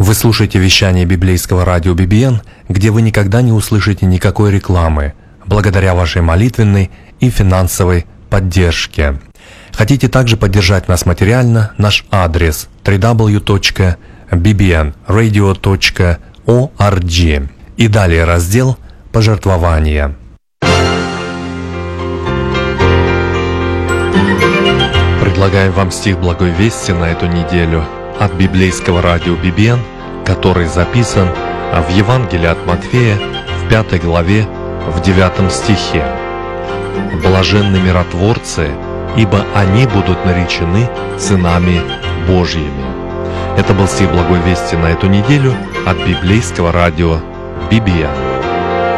Вы слушаете вещание библейского радио BBN, где вы никогда не услышите никакой рекламы, благодаря вашей молитвенной и финансовой поддержке. Хотите также поддержать нас материально? Наш адрес www.bbnradio.org и далее раздел «Пожертвования». Предлагаем вам стих Благой Вести на эту неделю от библейского радио BBN, который записан в Евангелии от Матфея в 5 главе в 9 стихе. «Блаженны миротворцы, ибо они будут наречены сынами Божьими». Это был стих Благой Вести на эту неделю от библейского радио BBN.